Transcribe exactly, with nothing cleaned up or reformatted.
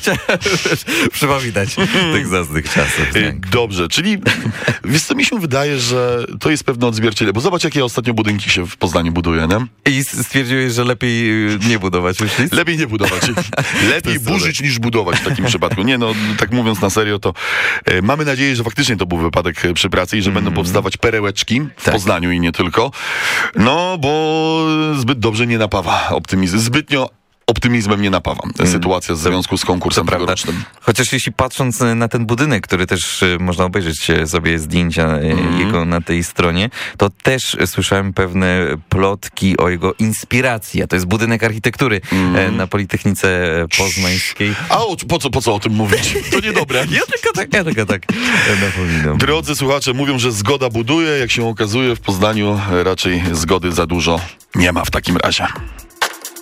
chciałem przypominać tych zacnych czasów. Tak. Dobrze, czyli wiesz co, mi się wydaje, że to jest pewne odzwierciedlenie, bo zobacz, jakie ostatnio budynki się w Poznaniu buduje, nie? I stwierdziłeś, że lepiej nie budować już nic? Lepiej nie budować. Lepiej burzyć niż budować w takim przypadku. Nie no, tak mówiąc na serio, to e, mamy nadzieję, że faktycznie to był wypadek przy pracy i że mm. będą powstawać perełeczki w tak. Poznaniu i nie tylko. No, bo zbyt dobrze nie napawa optymizm. Zbytnio optymizmem nie napawam. Sytuacja w związku z konkursem tegorocznym. Chociaż jeśli patrząc na ten budynek, który też można obejrzeć sobie zdjęcia mm. jego na tej stronie, to też słyszałem pewne plotki o jego inspiracji. A to jest budynek architektury mm. na Politechnice Poznańskiej. A o, po, co, po co o tym mówić? To niedobre. Ja tylko tak, ja tylko tak napominam. Drodzy słuchacze, mówią, że zgoda buduje. Jak się okazuje, w Poznaniu raczej zgody za dużo nie ma w takim razie.